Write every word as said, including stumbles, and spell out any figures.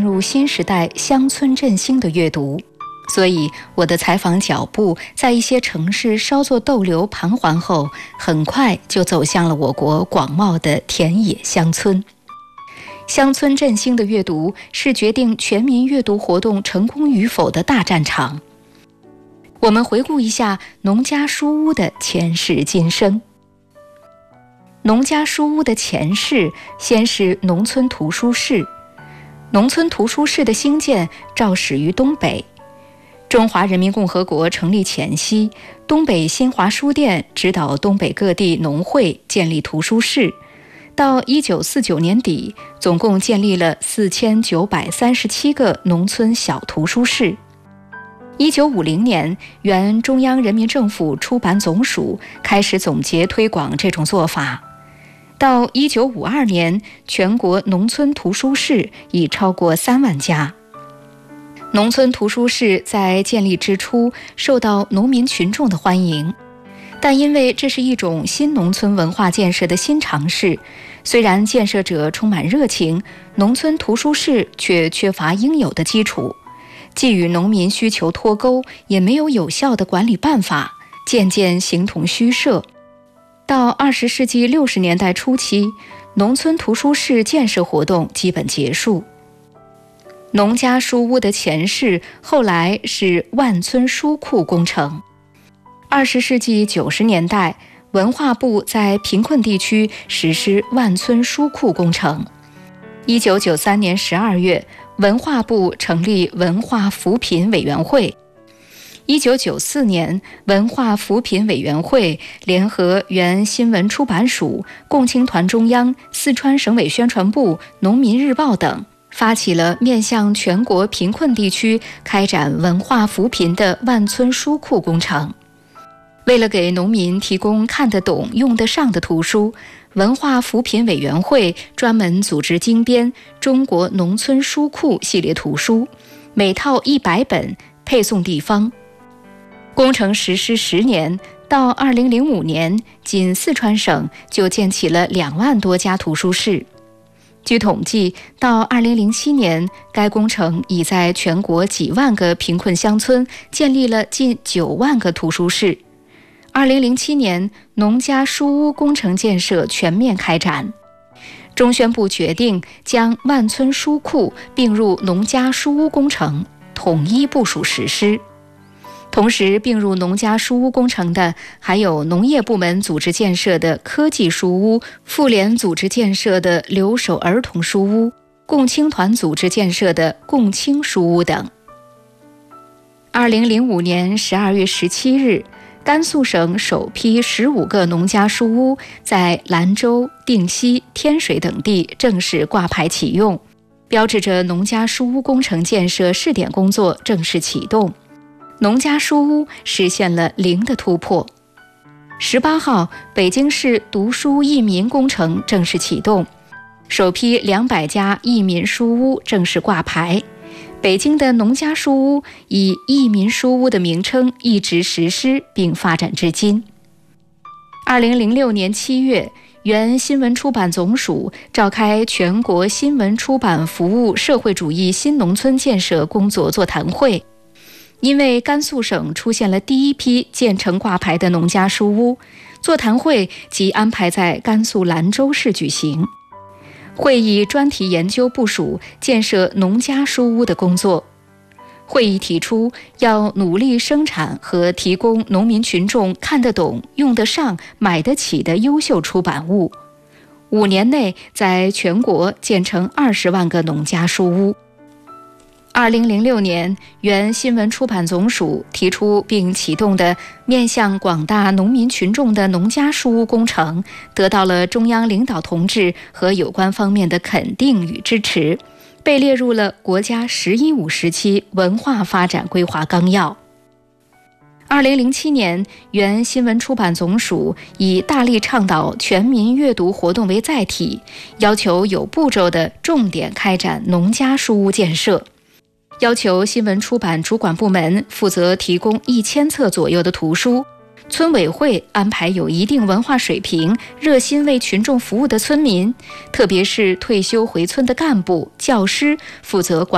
入新时代乡村振兴的阅读，所以我的采访脚步在一些城市稍作逗留盘桓后，很快就走向了我国广袤的田野乡村。乡村振兴的阅读是决定全民阅读活动成功与否的大战场。我们回顾一下农家书屋的前世今生。农家书屋的前世，先是农村图书室。农村图书室的兴建肇始于东北。中华人民共和国成立前夕，东北新华书店指导东北各地农会建立图书室。到一九四九年底，总共建立了四千九百三十七个农村小图书室。一九五零年，原中央人民政府出版总署开始总结推广这种做法。到一九五二年，全国农村图书室已超过三万家。农村图书室在建立之初受到农民群众的欢迎，但因为这是一种新农村文化建设的新尝试，虽然建设者充满热情，农村图书室却缺乏应有的基础，既与农民需求脱钩，也没有有效的管理办法，渐渐形同虚设。到二十世纪六十年代初期，农村图书室建设活动基本结束。农家书屋的前世后来是万村书库工程。二十世纪九十年代，文化部在贫困地区实施万村书库工程。一九九三年十二月，文化部成立文化扶贫委员会。一九九四年，文化扶贫委员会联合原新闻出版署、共青团中央、四川省委宣传部、农民日报等，发起了面向全国贫困地区开展文化扶贫的万村书库工程。为了给农民提供看得懂、用得上的图书，文化扶贫委员会专门组织精编《中国农村书库》系列图书，每套一百本，配送地方。工程实施十年，到二零零五年，仅四川省就建起了两万多家图书室。据统计，到二零零七年，该工程已在全国几万个贫困乡村建立了近九万个图书室。二零零七年，农家书屋工程建设全面开展。中宣部决定将万村书库并入农家书屋工程，统一部署实施。同时并入农家书屋工程的还有农业部门组织建设的科技书屋、妇联组织建设的留守儿童书屋、共青团组织建设的共青书屋等。二零零五年十二月十七日，甘肃省首批十五个农家书屋在兰州、定西、天水等地正式挂牌启用，标志着农家书屋工程建设试点工作正式启动。农家书屋实现了零的突破。十八号，北京市读书益民工程正式启动，首批两百家益民书屋正式挂牌。北京的农家书屋以益民书屋的名称一直实施并发展至今。二零零六年七月，原新闻出版总署召开全国新闻出版服务社会主义新农村建设工作座谈会。因为甘肃省出现了第一批建成挂牌的农家书屋，座谈会即安排在甘肃兰州市举行。会议专题研究部署建设农家书屋的工作。会议提出，要努力生产和提供农民群众看得懂、用得上、买得起的优秀出版物。五年内在全国建成二十万个农家书屋。二零零六年，原新闻出版总署提出并启动的面向广大农民群众的农家书屋工程，得到了中央领导同志和有关方面的肯定与支持，被列入了国家“十一五”时期文化发展规划纲要。二零零七年，原新闻出版总署以大力倡导全民阅读活动为载体，要求有步骤地重点开展农家书屋建设。要求新闻出版主管部门负责提供一千册左右的图书，村委会安排有一定文化水平、热心为群众服务的村民，特别是退休回村的干部、教师负责管